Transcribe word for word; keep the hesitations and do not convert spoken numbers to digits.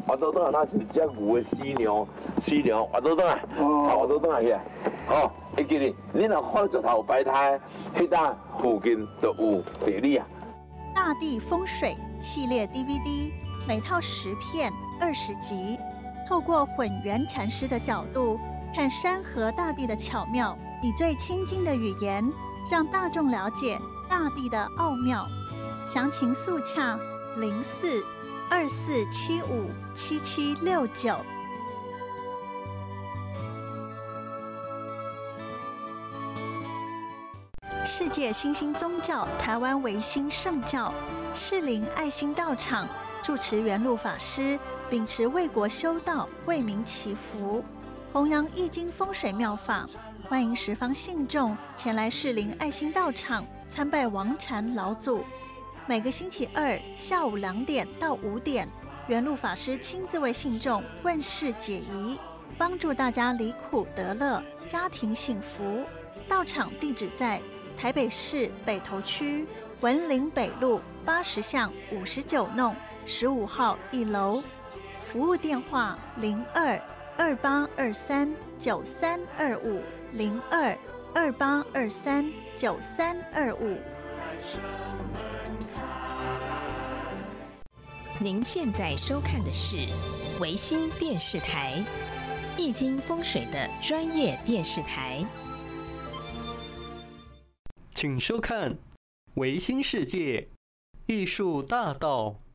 滑倒倒来，那是只牛的饲料，饲料滑倒倒来，滑倒倒来去。哦，会记哩，你若看石头摆摊，迄搭附近就有地理啊。 大地风水系列 D V D， 每套十片，二十集，透过混元禅师的角度，看山河大地的巧妙，以最亲近的语言，让大众了解大地的奥妙。详情速洽零四二四七五七七六九。世界新兴宗教台湾维新圣教士林爱心道场住持圆籙法师秉持为国修道、为民祈福，弘扬易经风水妙法，欢迎十方信众前来士林爱心道场参拜王禅老祖。每个星期二下午两点到五点，圆籙法师亲自为信众问事解疑，帮助大家离苦得乐，家庭幸福。道场地址在台北市北投区文林北路八十巷五十九弄十五号一楼，服务电话零二二八二三九三二五零二二八二三九三二五。 您现在收看的是维新电视台，易经风水的专业电视台。 请收看《维新世界艺术大道》。